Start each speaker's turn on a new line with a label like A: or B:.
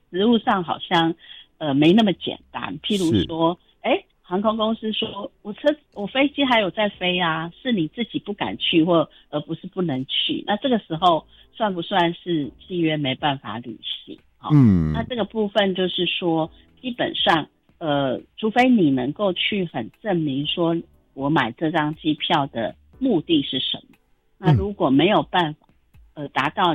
A: 实务上好像没那么简单。譬如说，航空公司说我飞机还有在飞啊，是你自己不敢去而不是不能去。那这个时候算不算是契约没办法履行？那这个部分就是说，基本上除非你能够去很证明说我买这张机票的目的是什么，那如果没有办法达到